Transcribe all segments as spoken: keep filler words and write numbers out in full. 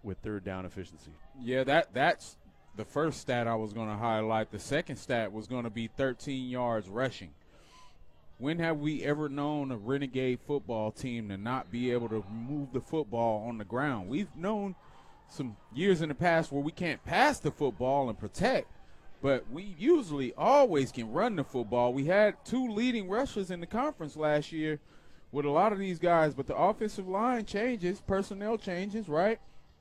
with third down efficiency. Yeah, that that's the first stat I was going to highlight. The second stat was going to be thirteen yards rushing. When have we ever known a Renegade football team to not be able to move the football on the ground? We've known some years in the past where we can't pass the football and protect, but we usually always can run the football. We had two leading rushers in the conference last year with a lot of these guys, but the offensive line changes, personnel changes, right?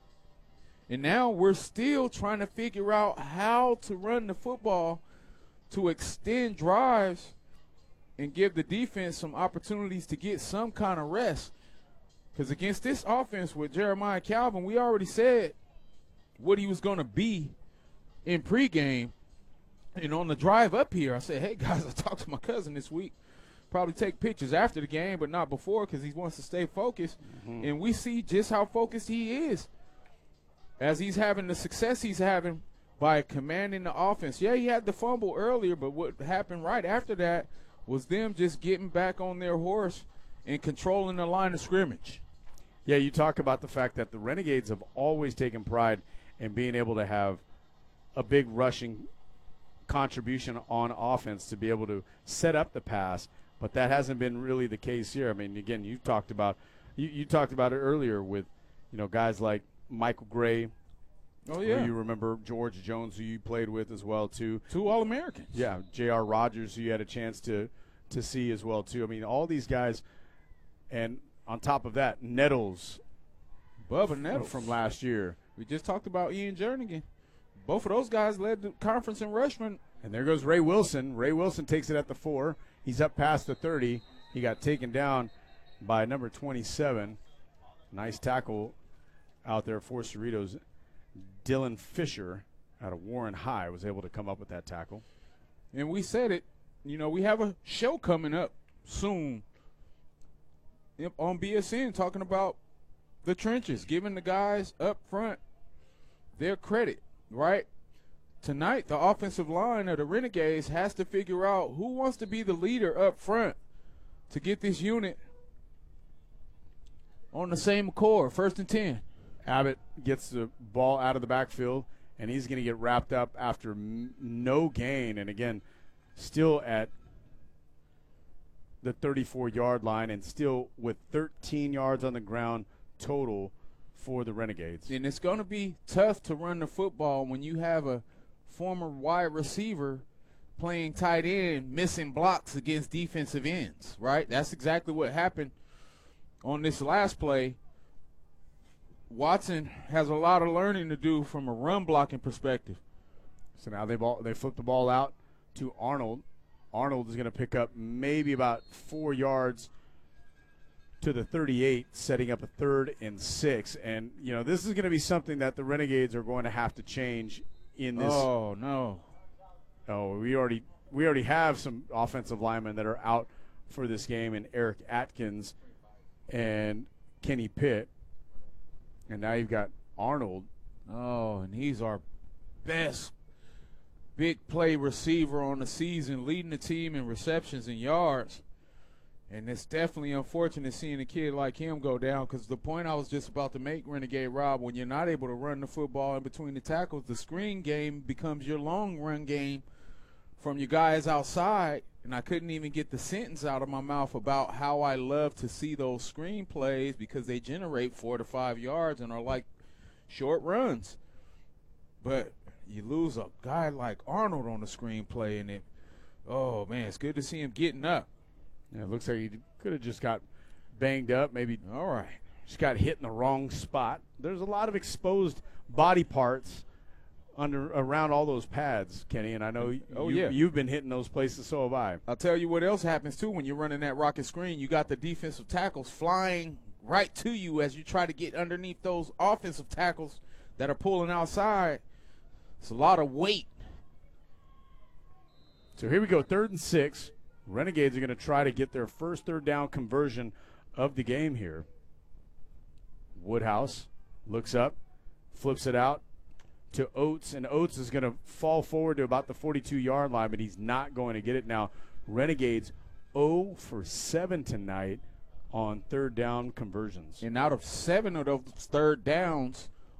And now we're still trying to figure out how to run the football to extend drives and give the defense some opportunities to get some kind of rest. Because against this offense with Jeremiah Calvin, we already said what he was going to be in pregame. And on the drive up here, I said, hey, guys, I talked to my cousin this week. Probably take pictures after the game, but not before because he wants to stay focused. Mm-hmm. And we see just how focused he is as he's having the success he's having by commanding the offense. Yeah, he had the fumble earlier, but what happened right after that was them just getting back on their horse and controlling the line of scrimmage. Yeah, you talk about the fact that the Renegades have always taken pride in being able to have a big rushing contribution on offense to be able to set up the pass, but that hasn't been really the case here. I mean, again, you talked about you, you talked about it earlier with, you know, guys like Michael Gray. Oh, yeah. You remember George Jones, who you played with as well, too. Two All-Americans. Yeah, J R. Rogers, who you had a chance to, to see as well, too. I mean, all these guys, and on top of that, Nettles. Bubba Nettles. From last year. We just talked about Ian Jernigan. Both of those guys led the conference in rushing. And there goes Ray Wilson. Ray Wilson takes it at the four. He's up past the thirty. He got taken down by number twenty-seven. Nice tackle out there for Cerritos. Dylan Fisher out of Warren High was able to come up with that tackle. And we said it, you know, we have a show coming up soon on B S N talking about the trenches, giving the guys up front their credit, right? Tonight, the offensive line of the Renegades has to figure out who wants to be the leader up front to get this unit on the same accord, first and ten. Abbott gets the ball out of the backfield, and he's going to get wrapped up after m- no gain. And, again, still at the thirty-four-yard line and still with thirteen yards on the ground total for the Renegades. And it's going to be tough to run the football when you have a former wide receiver playing tight end, missing blocks against defensive ends, right? That's exactly what happened on this last play. Watson has a lot of learning to do from a run blocking perspective. So now they ball, they flip the ball out to Arnold. Arnold is going to pick up maybe about four yards to the thirty-eight, setting up a third and six. And, you know, this is going to be something that the Renegades are going to have to change in this. Oh, no. Oh, we already we already have some offensive linemen that are out for this game, and Eric Atkins and Kenny Pitt. And now you've got Arnold. Oh, and he's our best big play receiver on the season, leading the team in receptions and yards. And it's definitely unfortunate seeing a kid like him go down, because the point I was just about to make, Renegade Rob, when you're not able to run the football in between the tackles, the screen game becomes your long run game from your guys outside. And I couldn't even get the sentence out of my mouth about how I love to see those screen plays, because they generate four to five yards and are like short runs. But you lose a guy like Arnold on the screen play, and it, oh, man, it's good to see him getting up. Yeah, it looks like he could have just got banged up, maybe all right, just got hit in the wrong spot. There's a lot of exposed body parts under around all those pads, Kenny, and I know oh, you, yeah. you've been hitting those places, so have I. I'll tell you what else happens, too, when you're running that rocket screen. You got the defensive tackles flying right to you as you try to get underneath those offensive tackles that are pulling outside. It's a lot of weight. So here we go, third and six. Renegades are going to try to get their first third down conversion of the game here. Woodhouse looks up, flips it out to Oates, and Oates is going to fall forward to about the forty-two-yard line, but he's not going to get it now. Renegades zero for seven tonight on third down conversions. And out of seven of those third downs,